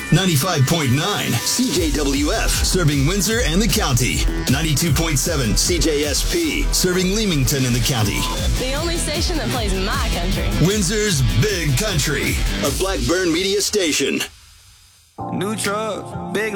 95.9 CJWF, serving Windsor and the county. 92.7 CJSP, serving Leamington and the county. The only station that plays my country. Windsor's Big Country, a Blackburn media station. New truck, big